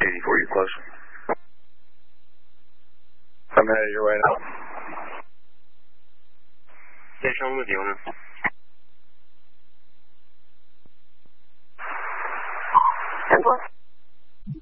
84, you close. I'm headed your way now. 内伤目标呢？ 10+.